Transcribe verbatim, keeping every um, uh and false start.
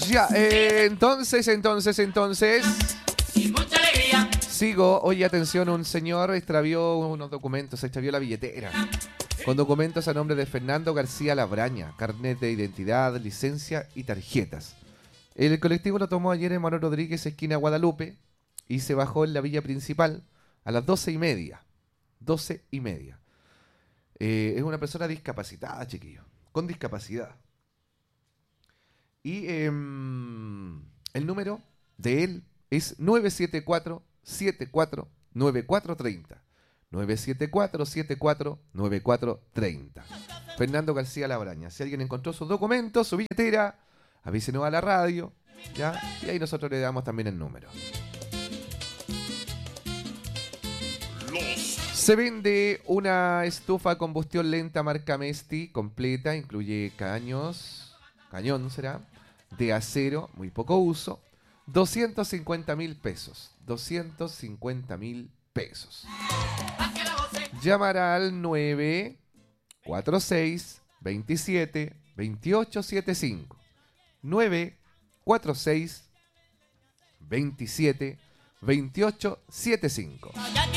Ya, eh, entonces, entonces, entonces. Y mucha alegría. Sigo. Oye, atención, un señor extravió unos documentos, extravió la billetera. Con documentos a nombre de Fernando García Labraña, carnet de identidad, licencia y tarjetas. El colectivo lo tomó ayer en Manuel Rodríguez, esquina Guadalupe, y se bajó en la villa principal a las doce y media. Doce y media. Eh, es una persona discapacitada, chiquillo. Con discapacidad. Y eh, el número de él es nueve siete cuatro, siete cuatro nueve cuatro tres cero. nueve siete cuatro, siete cuatro nueve cuatro tres cero. Fernando García Labraña. Si alguien encontró sus documentos, su billetera, avísenos a la radio, ¿ya? Y ahí nosotros le damos también el número. Se vende una estufa a combustión lenta marca Mesti completa, incluye caños, cañón será, de acero, muy poco uso, doscientos cincuenta mil pesos, doscientos cincuenta mil pesos. Llamará al nueve cuatro seis, veintisiete, veintiocho setenta y cinco. nueve cuatro seis, veintisiete, veintiocho setenta y cinco.